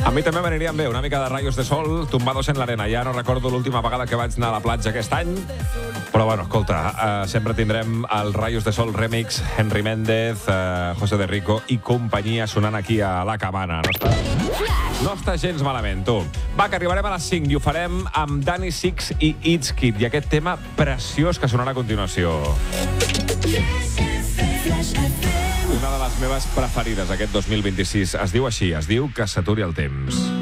A mi també m'aniríem bé una mica de Rayos de Sol tombados en l'arena. Ja no recordo l'última vegada que vaig anar a la platja aquest any, però bueno, escolta, sempre tindrem el Rayos de Sol remix, Henry Méndez, José de Rico i companyia sonant aquí a La Cabana. No està gens malament, tu. Va, que arribarem a les 5 i ho farem amb Danny Six i It's Kid i aquest tema preciós que sonarà a continuació. Una de les meves preferides aquest 2026. Es diu així, es diu Que s'aturi el temps.